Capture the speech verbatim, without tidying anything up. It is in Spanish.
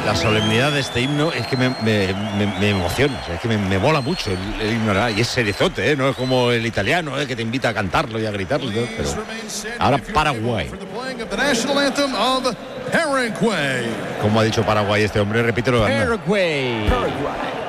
la solemnidad de este himno es que me, me, me, me emociona, o sea, es que me, me mola mucho el, el himno, ¿verdad? Y es seriozote, ¿eh? No es como el italiano, ¿eh? Que te invita a cantarlo y a gritarlo, ¿no? Pero ahora Paraguay. ¿Cómo ha dicho Paraguay este hombre? Repítelo. Paraguay. Paraguay.